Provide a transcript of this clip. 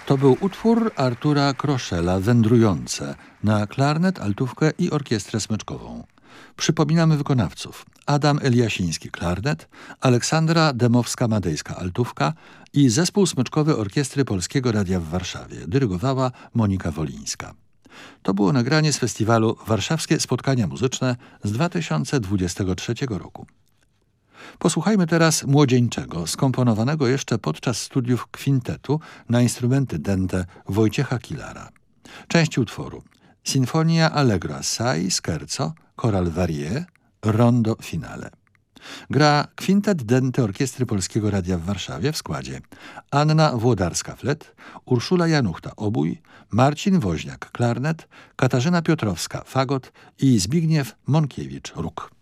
To był utwór Artura Kroszela „Wędrujące” na klarnet, altówkę i orkiestrę smyczkową. Przypominamy wykonawców: Adam Eliasiński klarnet, Aleksandra Demowska-Madejska altówka i zespół smyczkowy Orkiestry Polskiego Radia w Warszawie. Dyrygowała Monika Wolińska. To było nagranie z festiwalu Warszawskie Spotkania Muzyczne z 2023 roku. Posłuchajmy teraz Młodzieńczego, skomponowanego jeszcze podczas studiów kwintetu na instrumenty dęte Wojciecha Kilara. Części utworu: Sinfonia Allegro assai, Scherzo, Choral Varie, Rondo finale. Gra kwintet dęty Orkiestry Polskiego Radia w Warszawie w składzie Anna Włodarska-flet, Urszula Januchta obój, Marcin Woźniak klarnet, Katarzyna Piotrowska fagot i Zbigniew Monkiewicz róg.